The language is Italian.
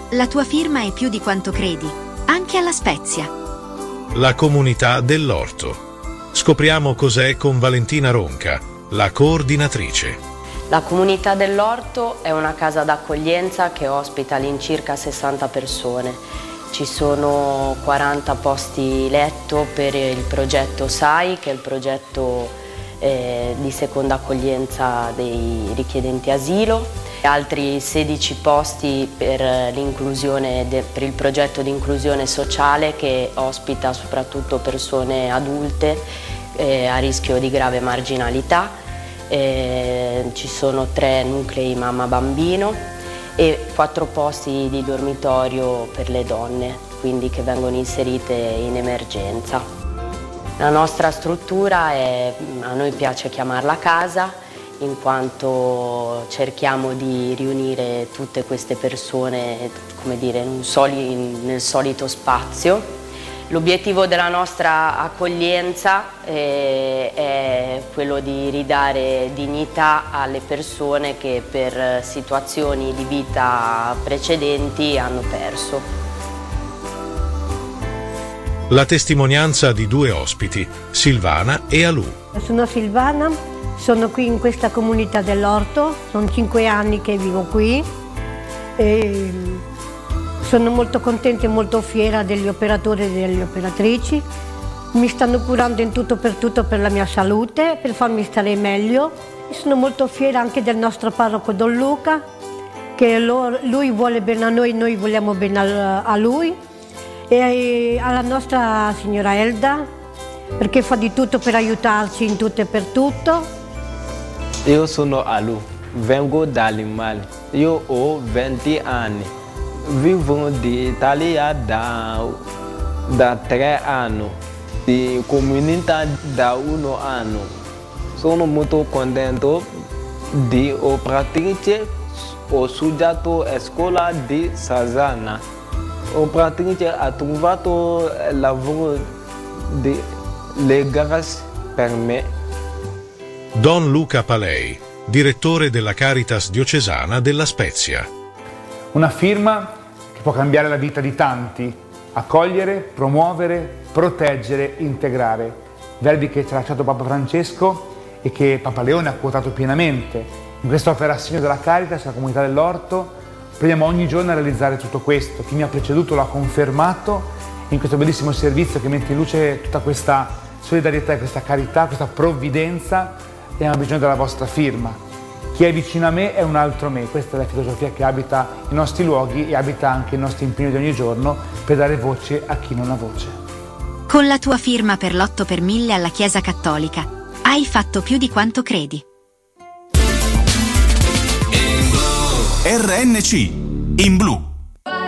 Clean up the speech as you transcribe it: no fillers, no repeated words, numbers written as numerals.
La tua firma è più di quanto credi, anche alla Spezia. La comunità dell'orto. Scopriamo cos'è con Valentina Ronca, la coordinatrice. La comunità dell'orto è una casa d'accoglienza che ospita all'incirca 60 persone. Ci sono 40 posti letto per il progetto SAI, che è il progetto di seconda accoglienza dei richiedenti asilo, altri 16 posti per l'inclusione per il progetto di inclusione sociale che ospita soprattutto persone adulte a rischio di grave marginalità. Ci sono 3 nuclei mamma-bambino e 4 posti di dormitorio per le donne, quindi che vengono inserite in emergenza. La nostra struttura a noi piace chiamarla casa, in quanto cerchiamo di riunire tutte queste persone, come dire, nel solito spazio. L'obiettivo della nostra accoglienza è quello di ridare dignità alle persone che per situazioni di vita precedenti hanno perso. La testimonianza di 2 ospiti, Silvana e Alù. Sono Silvana, sono qui in questa comunità dell'orto, sono 5 anni che vivo qui e sono molto contenta e molto fiera degli operatori e delle operatrici. Mi stanno curando in tutto per la mia salute, per farmi stare meglio. E sono molto fiera anche del nostro parroco Don Luca, che lui vuole bene a noi vogliamo bene a lui. E alla nostra signora Elda, perché fa di tutto per aiutarci in tutto e per tutto. Io sono Alù, vengo dall'Imali, io ho 20 anni, vivo in Italia da 3 anni, di comunità da 1 anno. Sono molto contento di operatrice, ho studiato a scuola di Sazana. L'operatrice ha trovato lavoro legale per me. Don Luca Palei, direttore della Caritas diocesana della Spezia. Una firma che può cambiare la vita di tanti, accogliere, promuovere, proteggere, integrare. Verbi che ci ha lasciato Papa Francesco e che Papa Leone ha quotato pienamente. In quest'opera Segno della Caritas, la comunità dell'orto, proviamo ogni giorno a realizzare tutto questo. Chi mi ha preceduto l'ha confermato in questo bellissimo servizio che mette in luce tutta questa solidarietà, questa carità, questa provvidenza, e abbiamo bisogno della vostra firma. Chi è vicino a me è un altro me. Questa è la filosofia che abita i nostri luoghi e abita anche i nostri impegni di ogni giorno per dare voce a chi non ha voce. Con la tua firma per l'8 per 1000 alla Chiesa Cattolica, hai fatto più di quanto credi. RNC in blu.